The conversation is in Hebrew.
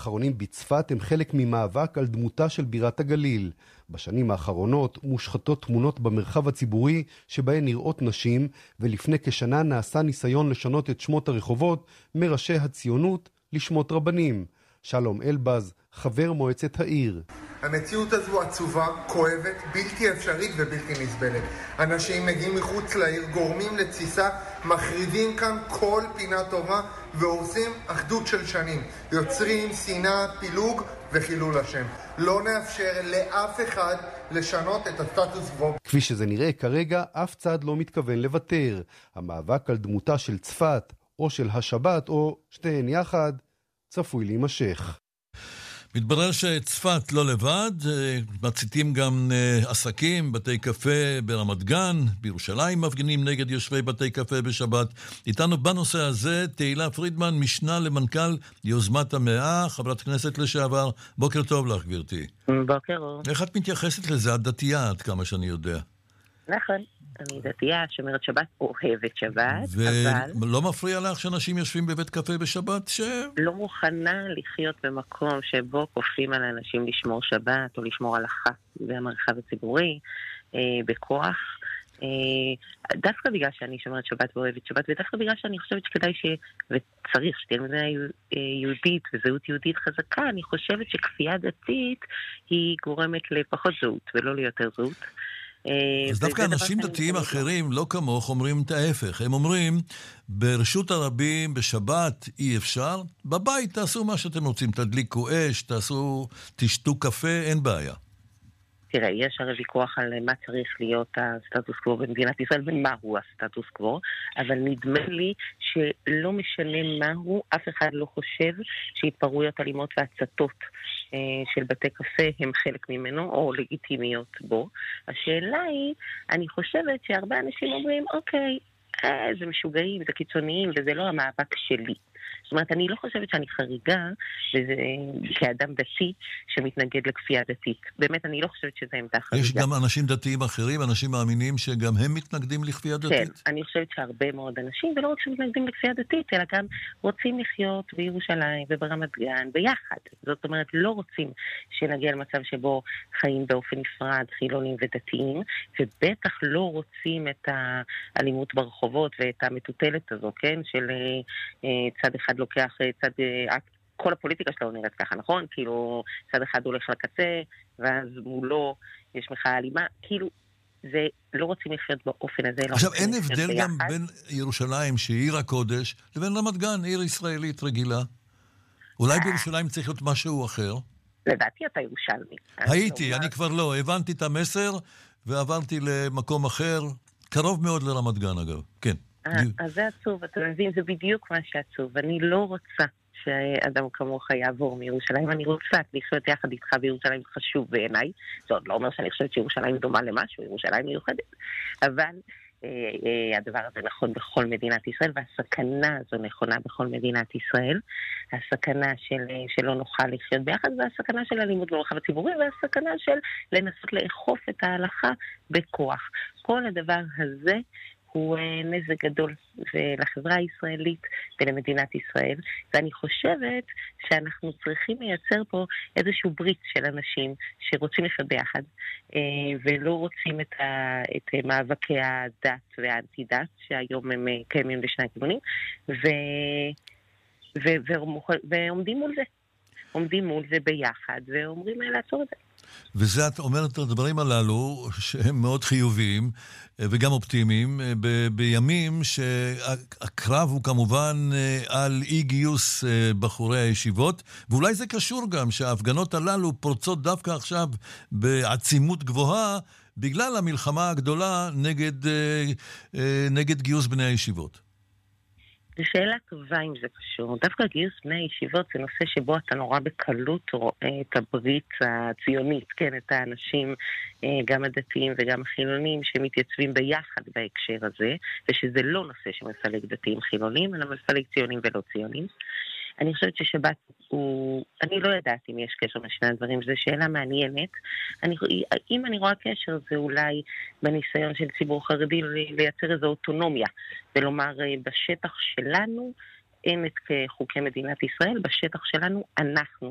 האחרונים בצפת הם חלק ממאבק על דמותה של בירת הגליל. בשנים האחרונות מושחתות תמונות במרחב הציבורי שבהן נראות נשים, ולפני כשנה נעשה ניסיון לשנות את שמות הרחובות מראשי הציונות לשמות רבנים. שלום אלבז, חבר מועצת העיר. המציאות הזו עצובה, כואבת, בלתי אפשרית ובלתי נסבלת. אנשים מגיעים מחוץ לעיר, גורמים לתסיסה, מחריבים כאן כל פינה טובה ועושים אחדות של שנים. יוצרים שנאה, פילוג וחילול השם. לא נאפשר לאף אחד לשנות את הסטטוס קוו. כפי שזה נראה כרגע, אף צד לא מתכוון לוותר. המאבק על דמותה של צפת או של השבת או שתיהן יחד צפוי להימשך. מתברר שצפת לא לבד, מציתים גם עסקים, בתי קפה ברמת גן, בירושלים מפגינים נגד יושבי בתי קפה בשבת. איתנו בנושא הזה תהילה פרידמן, משנה למנכ"ל יוזמת המאה, חברת כנסת לשעבר. בוקר טוב לך גברתי. בוקר טוב. איך את מתייחסת לזה? את דתייה עד כמה שאני יודע. נכון, אני דתייה, שומרת שבת, אוהבת שבת, אבל... ולא מפריע לך שאנשים יושבים בבית קפה בשבת לא מוכנה לחיות במקום שבו כופים על האנשים לשמור שבת או לשמור הלכה במרחב הציבורי, בכוח. דווקא בגלל שאני שומרת שבת ואוהבת שבת, ודווקא בגלל שאני חושבת שכדאי וצריך שתהיה מדינה יהודית וזהות יהודית חזקה, אני חושבת שכפייה דתית היא גורמת לפחות זהות ולא ליותר זהות. אז דווקא אנשים דתיים אחרים, לא כמוך, אומרים את ההפך. הם אומרים, ברשות הרבים, בשבת אי אפשר, בבית תעשו מה שאתם רוצים, תדליקו אש, תשתו קפה, אין בעיה. תראה, יש הרי ויכוח על מה צריך להיות הסטטוס קוו במדינת ישראל ומהו הסטטוס קוו, אבל נדמה לי שלא משנה מהו, אף אחד לא חושב שהתפרעויות אלימות והצתות של בתי קפה הם חלק ממנו או לגיטימיות בו. השאלה היא, אני חושבת שהרבה אנשים אומרים, אוקיי, זה משוגעים, זה קיצוניים וזה לא המאבק שלי. זאת אומרת, אני לא חושבת שאני חריגה כאדם דתי שמתנגד לכפייה דתית. באמת, אני לא חושבת שזה עמדה חריגה. יש גם אנשים דתיים אחרים, אנשים מאמינים שגם הם מתנגדים לכפייה דתית? כן, אני חושבת שהרבה מאוד אנשים, ולא רק שמתנגדים לכפייה דתית, אלא גם רוצים לחיות בירושלים וברמת גן ביחד. זאת אומרת, לא רוצים שנגיע למצב שבו חיים באופן נפרד, חילונים ודתיים, ובטח לא רוצים את האלימות ברחובות ואת המטוטלת הזו, כן, של צד אחד לוקח צד, כל הפוליטיקה שלו נראית ככה, נכון? כאילו, צד אחד הולך לקצה, ואז מולו יש מחאה אלימה, כאילו, זה לא רוצים לחיות באופן הזה. עכשיו, אין הבדל גם בין ירושלים, שהיא עיר הקודש, לבין רמת גן, עיר ישראלית רגילה. אולי בירושלים צריך להיות משהו אחר? לדעתי אתה ירושלמי. הייתי, אני כבר לא, הבנתי את המסר, ועברתי למקום אחר, קרוב מאוד לרמת גן אגב, כן. אז זה עצוב, אתה מבין, זה בדיוק מה שעצוב. אני לא רוצה שאדם כמוך יעבור מירושלים, אני רוצה לחיות יחד איתך בירושלים, חשוב בעיניי. זה עוד לא אומר שאני חושבת שירושלים דומה למשהו, ירושלים מיוחדת. אבל הדבר הזה נכון בכל מדינת ישראל, והסכנה הזו נכונה בכל מדינת ישראל. הסכנה שלא נוכל לחיות ביחד, והסכנה של אלימות במרחב הציבורי, והסכנה של לנסות לאכוף את ההלכה בכוח. כל הדבר הזה הוא נזק גדול לחברה הישראלית ולמדינת ישראל, ואני חושבת שאנחנו צריכים לייצר פה איזשהו ברית של אנשים שרוצים לחיות ביחד, ולא רוצים את מאבקי הדת והאנטי-דת, שהיום הם קיימים בשני הכיוונים, ועומדים מול זה. עומדים מול זה ביחד, ואומרים לעצור את זה. וזה את אומרת את הדברים הללו שהם מאוד חיוביים וגם אופטימיים בימים שהקרב הוא כמובן על אי גיוס בחורי הישיבות, ואולי זה קשור גם שההפגנות הללו פורצות דווקא עכשיו בעצימות גבוהה בגלל המלחמה הגדולה נגד גיוס בני הישיבות. זו שאלה טובה אם זה קשור. דווקא גיוס בני הישיבות זה נושא שבו אתה נורא בקלות רואה את הברית הציונית, כן, את האנשים, גם הדתיים וגם החילונים, שמתייצבים ביחד בהקשר הזה, ושזה לא נושא שמפלג דתיים חילונים, אלא מפלג ציונים ולא ציונים. אני חושבת ששבת אני לא יודעת אם יש קשר לשני הדברים, זו שאלה מעניינת. אם אני רואה קשר, זה אולי בניסיון של ציבור חרדי לייצר איזו אוטונומיה, ולומר בשטח שלנו אין את חוקי מדינת ישראל, בשטח שלנו אנחנו